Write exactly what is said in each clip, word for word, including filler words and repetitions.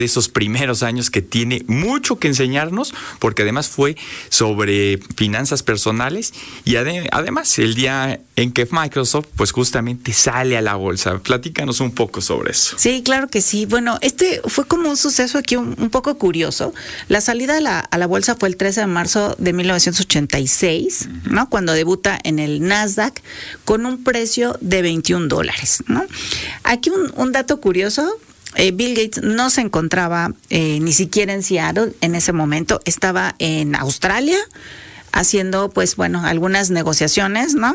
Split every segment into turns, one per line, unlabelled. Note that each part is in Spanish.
de esos primeros años que tiene mucho que enseñarnos, porque además fue sobre finanzas personales y ade- además el día en que Microsoft pues justamente sale a la bolsa. Platícanos un poco sobre eso.
Sí, claro que sí. Bueno, este fue como un suceso aquí un, un poco curioso. La salida a la, a la bolsa fue el trece de marzo de mil novecientos ochenta y seis, uh-huh. ¿no? Cuando debuta en el Nasdaq con un precio de veintiún dólares, ¿no? Aquí un, un dato curioso. Eh, Bill Gates no se encontraba eh, ni siquiera en Seattle en ese momento, estaba en Australia haciendo, pues bueno, algunas negociaciones, ¿no?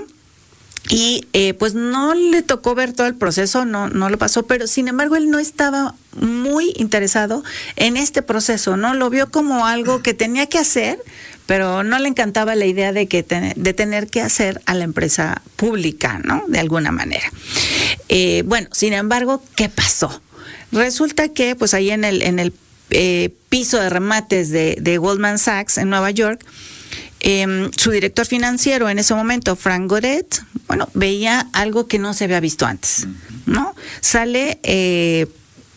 Y eh, pues no le tocó ver todo el proceso, no, no lo pasó, pero sin embargo él no estaba muy interesado en este proceso, ¿no? Lo vio como algo que tenía que hacer, pero no le encantaba la idea de que ten, de tener que hacer a la empresa pública, ¿no? De alguna manera. Eh, bueno, sin embargo, ¿qué pasó? Resulta que pues ahí en el en el eh, piso de remates de, de Goldman Sachs en Nueva York, eh, su director financiero en ese momento, Frank Godet, bueno, veía algo que no se había visto antes, ¿no? Sale eh,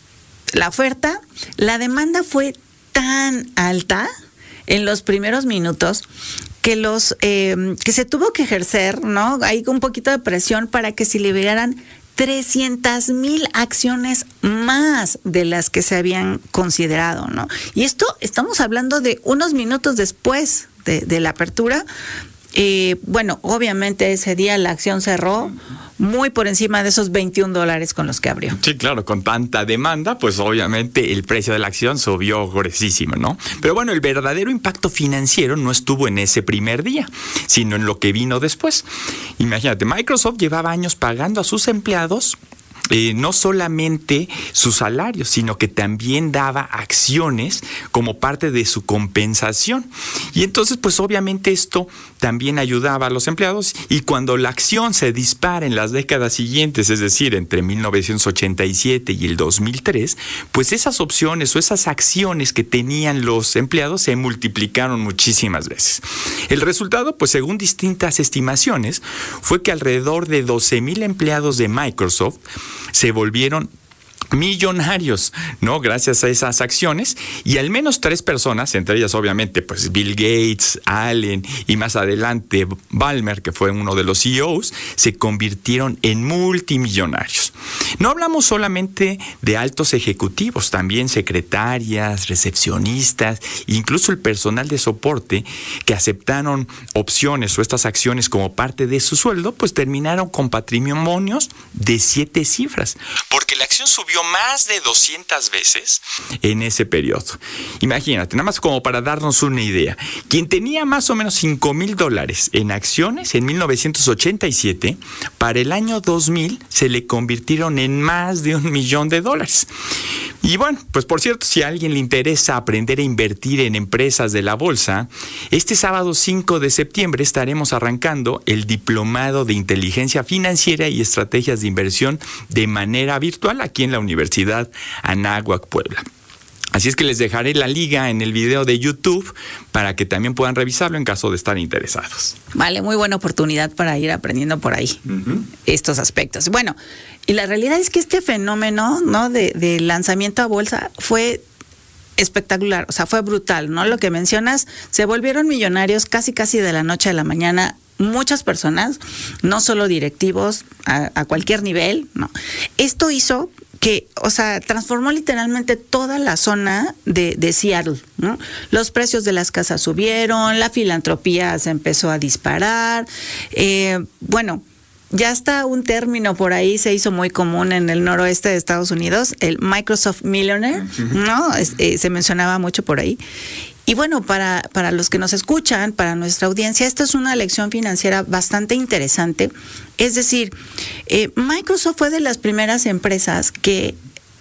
la oferta, la demanda fue tan alta en los primeros minutos que los eh, que se tuvo que ejercer, ¿no? Hay un poquito de presión para que se liberaran trescientas mil acciones más de las que se habían considerado, ¿no? Y esto estamos hablando de unos minutos después de, de la apertura. Eh, bueno, obviamente ese día la acción cerró muy por encima de esos veintiún dólares con los que abrió.
Sí, claro, con tanta demanda, pues obviamente el precio de la acción subió gruesísimo, ¿no? Pero bueno, el verdadero impacto financiero no estuvo en ese primer día, sino en lo que vino después. Imagínate, Microsoft llevaba años pagando a sus empleados Eh, no solamente su salario, sino que también daba acciones como parte de su compensación. Y entonces, pues obviamente esto también ayudaba a los empleados, y cuando la acción se dispara en las décadas siguientes, es decir, entre mil novecientos ochenta y siete y el dos mil tres, pues esas opciones o esas acciones que tenían los empleados se multiplicaron muchísimas veces. El resultado, pues según distintas estimaciones, fue que alrededor de doce mil empleados de Microsoft se volvieron millonarios, ¿no? Gracias a esas acciones, y al menos tres personas, entre ellas obviamente pues Bill Gates, Allen y más adelante Ballmer, que fue uno de los C E Os, se convirtieron en multimillonarios. No hablamos solamente de altos ejecutivos, también secretarias, recepcionistas, incluso el personal de soporte que aceptaron opciones o estas acciones como parte de su sueldo, pues terminaron con patrimonios de siete cifras, porque la acción subió más de doscientas veces en ese periodo. Imagínate, nada más como para darnos una idea, quien tenía más o menos cinco mil dólares en acciones en mil novecientos ochenta y siete, para el año dos mil se le convirtieron en más de un millón de dólares. Y bueno, pues por cierto, si a alguien le interesa aprender a invertir en empresas de la bolsa, este sábado cinco de septiembre estaremos arrancando el Diplomado de Inteligencia Financiera y Estrategias de Inversión de manera virtual aquí en la Universidad Anáhuac, Puebla. Así es que les dejaré la liga en el video de YouTube para que también puedan revisarlo en caso de estar interesados.
Vale, muy buena oportunidad para ir aprendiendo por ahí uh-huh. estos aspectos. Bueno, y la realidad es que este fenómeno, ¿no? de, de lanzamiento a bolsa fue espectacular, o sea, fue brutal, ¿no? Lo que mencionas, se volvieron millonarios casi casi de la noche a la mañana. Muchas personas, no solo directivos, a, a cualquier nivel, ¿no? Esto hizo que, o sea, transformó literalmente toda la zona de, de Seattle, ¿no? Los precios de las casas subieron, la filantropía se empezó a disparar, eh, bueno, ya hasta un término por ahí se hizo muy común en el noroeste de Estados Unidos, el Microsoft Millionaire, ¿no? Es, eh, se mencionaba mucho por ahí. Y bueno, para, para los que nos escuchan, para nuestra audiencia, esta es una lección financiera bastante interesante. Es decir, eh, Microsoft fue de las primeras empresas que,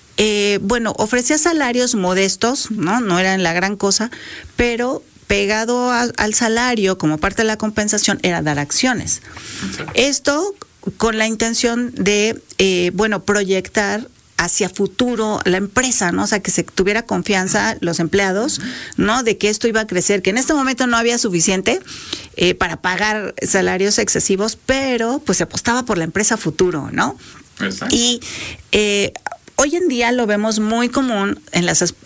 eh, bueno, ofrecía salarios modestos, ¿no? No eran la gran cosa, pero pegado a, al salario como parte de la compensación era dar acciones. Esto con la intención de, eh, bueno, proyectar hacia futuro la empresa, ¿no? O sea, que se tuviera confianza los empleados, ¿no? De que esto iba a crecer, que en este momento no había suficiente eh, para pagar salarios excesivos, pero pues se apostaba por la empresa futuro, ¿no? Exacto. Y eh, hoy en día lo vemos muy común en las